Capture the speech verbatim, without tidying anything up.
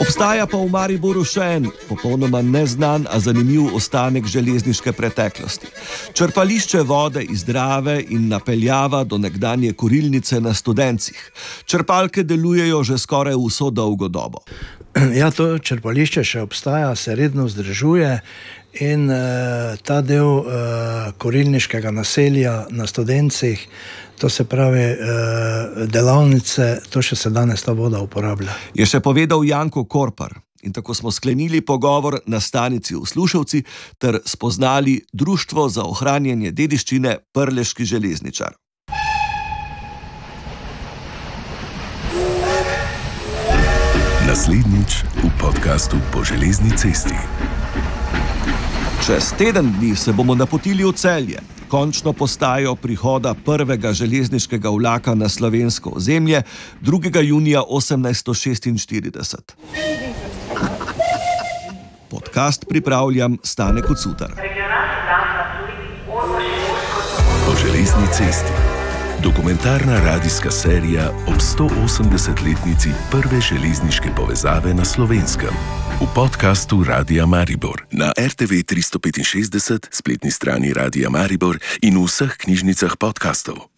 Obstaja pa v Mariboru še en, popolnoma neznan, a zanimiv ostanek železniške preteklosti. Črpališče vode iz Drave in napeljava do nekdanje kurilnice na Studencih. Črpalke delujejo že skoraj vso dolgo dobo. Ja, to črpališče še obstaja, se redno vzdržuje in uh, ta del uh, kurilniškega naselja na Studencih, to se pravi uh, delavnice, to še se danes ta voda uporablja. Je še povedal Janko Korpar. In tako smo sklenili pogovor na stanici v Sluševci ter spoznali Društvo za ohranjanje dediščine Prleški železničar. Naslednjič v podkastu Po železni cesti. Čez teden dni se bomo napotili v Celje, končno postajo prihoda prvega železniškega vlaka na slovensko ozemlje drugega junija osemnajststo šestinštirideset. Podcast pripravljam Stane Kocutar. Po železni cesti. Dokumentarna radijska serija ob sto osemdesetletnici prve železniške povezave na Slovenskem. V podkastu Radia Maribor na er te ve tristo petinšestdeset, spletni strani Radia Maribor in v vseh knjižnicah podkastov.